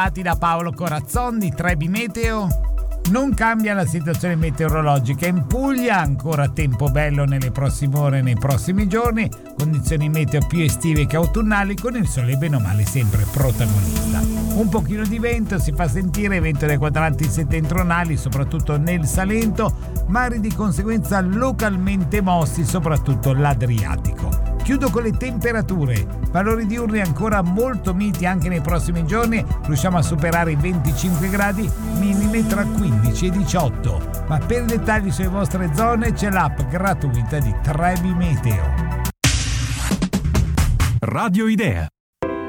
Da Paolo Corazzon di Trebi Meteo. Non cambia la situazione meteorologica in Puglia, ancora tempo bello nelle prossime ore e nei prossimi giorni, condizioni meteo più estive che autunnali, con il sole bene o male sempre protagonista. Un pochino di vento si fa sentire, vento dai quadranti settentrionali soprattutto nel Salento, mari di conseguenza localmente mossi soprattutto l'Adriatico. Chiudo con le temperature, valori diurni ancora molto miti anche nei prossimi giorni, riusciamo a superare i 25 gradi, minime tra 15 e 18. Ma per dettagli sulle vostre zone c'è l'app gratuita di Trebi Meteo. Radio Idea.